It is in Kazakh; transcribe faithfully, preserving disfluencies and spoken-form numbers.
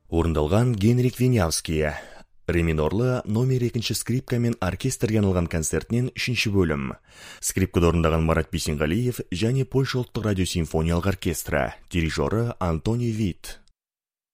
Орындалған Генрик Винявский. Ре минорлы номер екінші скрипка мен оркестрге арналған концертінен үшінші бөлім. Скрипкада орындаған Марат Бейсенғалиев және Польша ұлттық радиосимфониялық оркестрі, дирижері Антони Вит.